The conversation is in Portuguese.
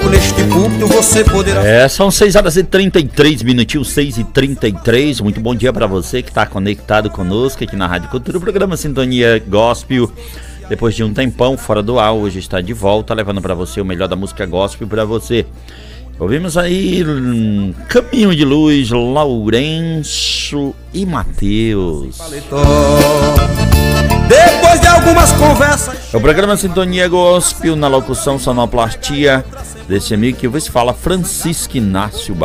tempo neste púlpito você poderá... São 6h33, 6h33. Muito bom dia para você que está conectado conosco aqui na Rádio Cultura. O programa Sintonia Gospel, depois de um tempão fora do ar, hoje está de volta, levando para você o melhor da música gospel para você. Ouvimos aí Caminho de Luz, Lourenço e Mateus. Depois de algumas conversas... O programa Sintonia Gospel, na locução sonoplastia desse amigo que vos fala, Francisco Inácio Barros.